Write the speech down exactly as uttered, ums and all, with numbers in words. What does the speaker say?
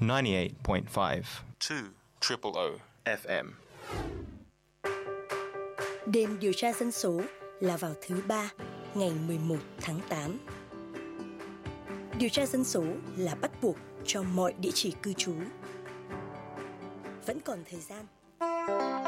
ninety-eight point five two triple O F M. Đêm điều tra dân số là vào thứ ba, ngày mười một tháng tám. Điều tra dân số là bắt buộc cho mọi địa chỉ cư trú. Vẫn còn thời gian.